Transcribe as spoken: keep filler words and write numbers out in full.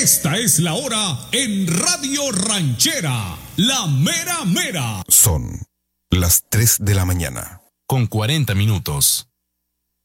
Esta es la hora en Radio Ranchera, la mera mera. Son las tres de la mañana. Con cuarenta minutos.